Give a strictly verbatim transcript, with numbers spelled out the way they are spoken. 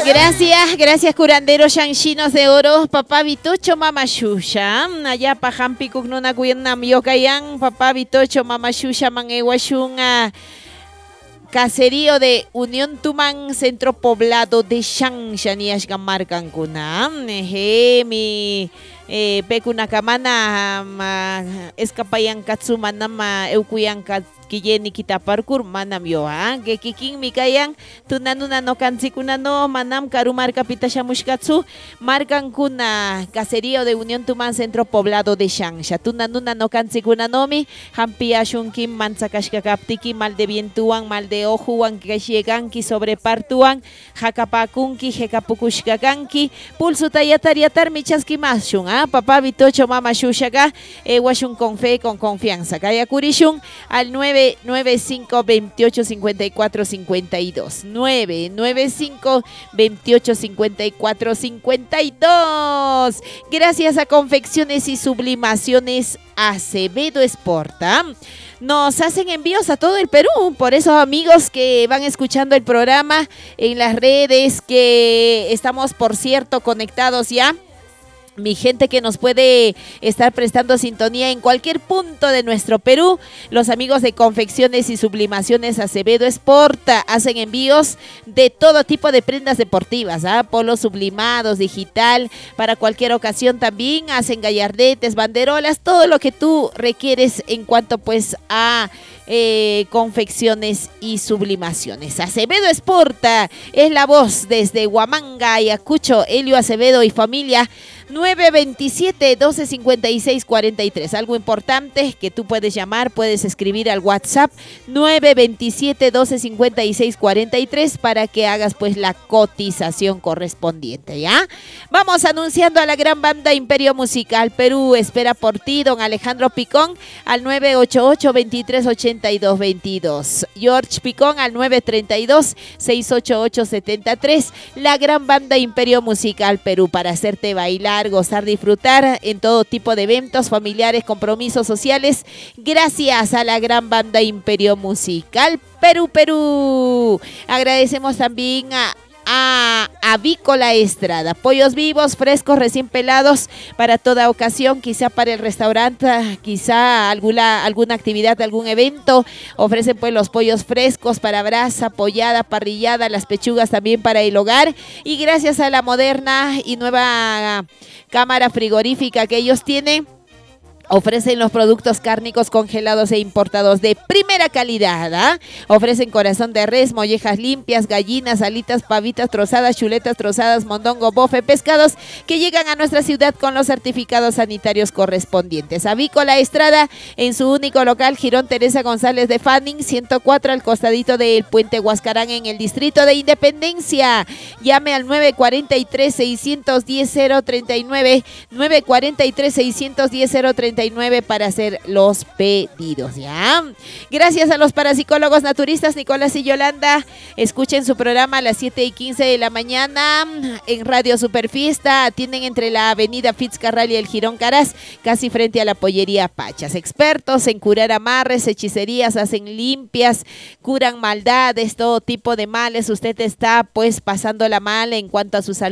Gracias, gracias curandero Shanchinos de Oro, papá Vitocho Mama Shusha. Allá pa Hampi Kugnuna Kuyanam Yokayan, papá Vitocho Mama Shusha Manewashunga. Caserío de Unión Tumán, centro poblado de Shangsha, Niashgamarcan Kuna. Mi eh, Pekuna Kamana escapayan Katsumanama Eukuyan Kiyeni kita parkur manam yo ha que kikin mikayan tunanuna no kansikuna no manam karumar kapita shamushkatsu marcan kuna caserío de Unión Tumán, centro poblado de Shangsha tunanuna no kansikuna nomi hampia shunkim mansakashka kaptiki mal de vientuan mal de ojuan que llegan ki sobrepartuan jakapakunki jekapukushkakanki pulsu tayatariatar michaski mashun ah papá Vitocho mama shushaka e washun con fe con confianza kaya kurishun al nueve nueve cinco veintiocho cincuenta y cuatro cincuenta y dos nueve nueve cinco veintiocho cincuenta y cuatro cincuenta y dos. Gracias a Confecciones y Sublimaciones Acevedo Exporta. Nos hacen envíos a todo el Perú, por esos amigos que van escuchando el programa en las redes, que estamos, por cierto, conectados ya. Mi gente que nos puede estar prestando sintonía en cualquier punto de nuestro Perú, los amigos de Confecciones y Sublimaciones Acevedo Exporta hacen envíos de todo tipo de prendas deportivas, ¿ah? Polos sublimados, digital, para cualquier ocasión también, hacen gallardetes, banderolas, todo lo que tú requieres en cuanto pues a eh, confecciones y sublimaciones. Acevedo Exporta es la voz desde Huamanga, Ayacucho, Helio Acevedo y familia. nueve veintisiete, doce cincuenta y seis, cuarenta y tres. Algo importante que tú puedes llamar, puedes escribir al WhatsApp nueve veintisiete, doce cincuenta y seis, cuarenta y tres para que hagas pues la cotización correspondiente, ¿ya? Vamos anunciando a la gran banda Imperio Musical Perú. Espera por ti, don Alejandro Picón, al nueve ocho ocho, veintitrés ochenta y dos veintidós. George Picón al nueve treinta y dos, seiscientos ochenta y ocho setenta y tres. La gran banda Imperio Musical Perú para hacerte bailar, gozar, disfrutar en todo tipo de eventos familiares, compromisos sociales, gracias a la gran banda Imperio Musical Perú, Perú. Agradecemos también a a Avícola Estrada, pollos vivos, frescos, recién pelados para toda ocasión, quizá para el restaurante, quizá alguna, alguna actividad, algún evento, ofrecen pues los pollos frescos para brasa, pollada, parrillada, las pechugas también para el hogar, y gracias a la moderna y nueva cámara frigorífica que ellos tienen, ofrecen los productos cárnicos congelados e importados de primera calidad, ¿ah? Ofrecen corazón de res, mollejas limpias, gallinas, alitas, pavitas trozadas, chuletas trozadas, mondongo, bofe, pescados que llegan a nuestra ciudad con los certificados sanitarios correspondientes. Avícola Estrada en su único local, Girón Teresa González de Fanning, ciento cuatro al costadito del Puente Huascarán en el distrito de Independencia. Llame al nueve cuarenta y tres, seiscientos diez, cero treinta y nueve, nueve cuarenta y tres, seiscientos diez, cero treinta y nueve para hacer los pedidos, ¿ya? Gracias a los parapsicólogos naturistas Nicolás y Yolanda. Escuchen su programa a las siete y quince de la mañana en Radio Superfiesta. Atienden entre la avenida Fitzcarral y el Girón Caraz, casi frente a la pollería Pachas. Expertos en curar amarres, hechicerías, hacen limpias, curan maldades, todo tipo de males. Usted está pues pasándola mal en cuanto a su salud